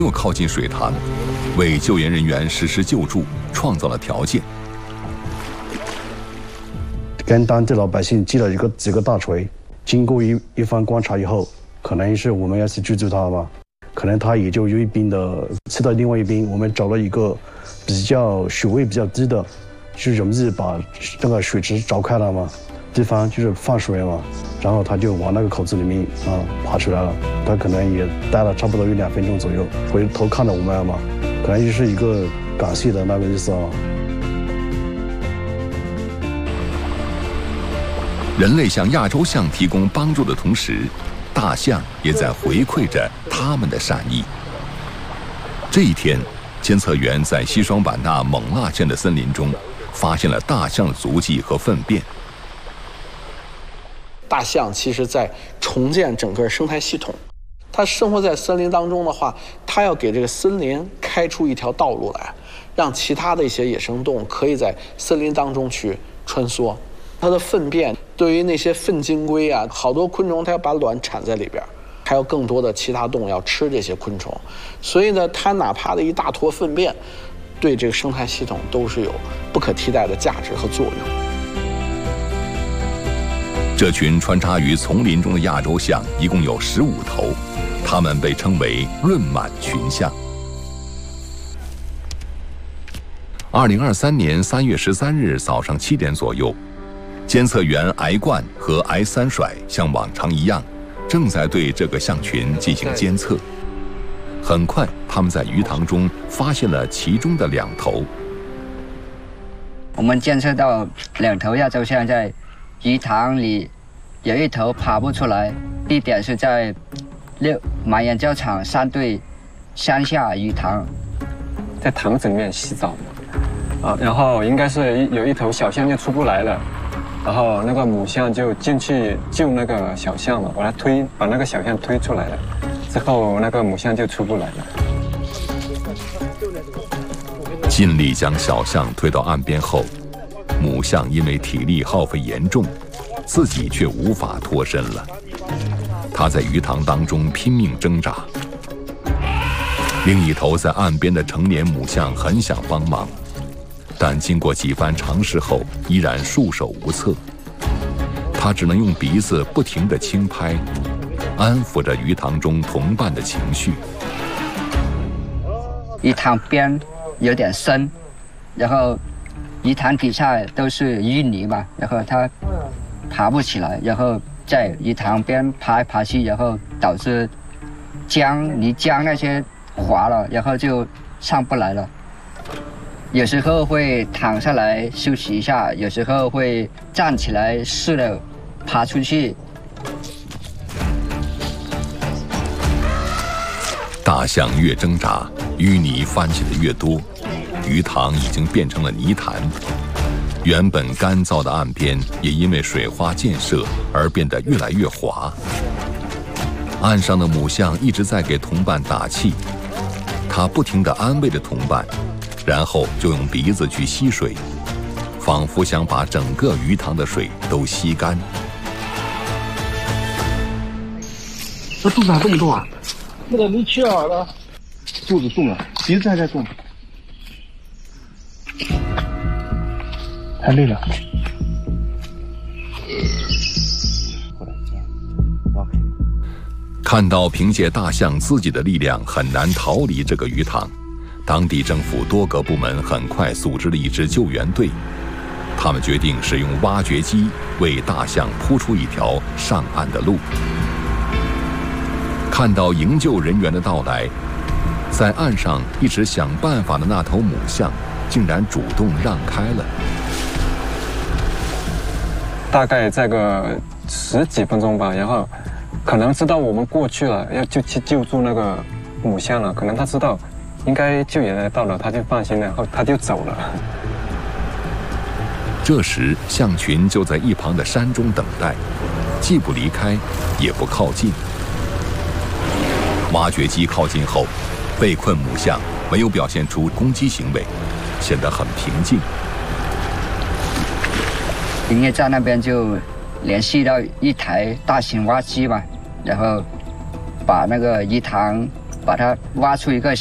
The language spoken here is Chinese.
又靠近水塘，为救援人员实施救助创造了条件。 跟当地老百姓击了几个大锤，经过一番观察以后，可能是我们要去救助他吧，可能他也就有一边的吃到另外一边，我们找了一个比较水位比较低的，就容易把那个水池凿开了嘛，地方就是放水嘛，然后他就往那个口子里面爬出来了，他可能也待了差不多有2分钟左右，回头看着我们嘛，可能就是一个感谢的那个意思啊。 人类向亚洲象提供帮助的同时，大象也在回馈着他们的善意。这一天，监测员在西双版纳勐腊县的森林中发现了大象的足迹和粪便。 大象其实在重建整个生态系统，它生活在森林当中的话，它要给这个森林开出一条道路来，让其他的一些野生动物可以在森林当中去穿梭。它的粪便对于那些粪金龟啊，好多昆虫它要把卵产在里边，还有更多的其他动物要吃这些昆虫，所以呢，它哪怕的一大坨粪便，对这个生态系统都是有不可替代的价值和作用。 这群穿插于丛林中的亚洲象一共有15头，它们被称为润满群象。2023年3月13日早上7点左右，监测员癌冠和癌三甩像往常一样，正在对这个象群进行监测。很快，他们在鱼塘中发现了其中的2头。 我们监测到2头亚洲象在鱼塘里，有一头爬不出来，地点是在马岩礁场3对山下鱼塘， 在塘子里面洗澡然后应该是有一头小象就出不来了。然后那个母象就进去救那个小象了，把那个小象推出来了，之后那个母象就出不来了。 尽力将小象推到岸边后，母象因为体力耗费严重，自己却无法脱身了。它在鱼塘当中拼命挣扎。另一头在岸边的成年母象很想帮忙，但经过几番尝试后，依然束手无策。他只能用鼻子不停地轻拍，安抚着鱼塘中同伴的情绪。 鱼塘边有点深，然后鱼塘底下都是淤泥嘛，然后它爬不起来，然后在鱼塘边爬来爬去，然后导致泥浆那些滑了，然后就上不来了。有时候会躺下来休息一下，有时候会站起来试着爬出去。 大象越挣扎，淤泥翻起的越多，鱼塘已经变成了泥潭。原本干燥的岸边也因为水花溅射而变得越来越滑。岸上的母象一直在给同伴打气，它不停地安慰着同伴，然后就用鼻子去吸水，仿佛想把整个鱼塘的水都吸干。 这肚子还动不动啊？那个没气儿了，肚子动了，鼻子还在动，太累了。 看到凭借大象自己的力量很难逃离这个鱼塘，当地政府多个部门很快组织了一支救援队。他们决定使用挖掘机为大象铺出一条上岸的路。看到营救人员的到来，在岸上一直想办法的那头母象竟然主动让开了。 大概再个10几分钟吧，然后可能知道我们过去了，要去救助那个母象了，可能他知道应该救援来到了，他就放心了，然后他就走了。 这时象群就在一旁的山中等待，既不离开也不靠近。挖掘机靠近后，被困母象没有表现出攻击行为，显得很平静。 营业站那边就联系到一台大型挖机嘛，然后把那个鱼塘把它挖出一个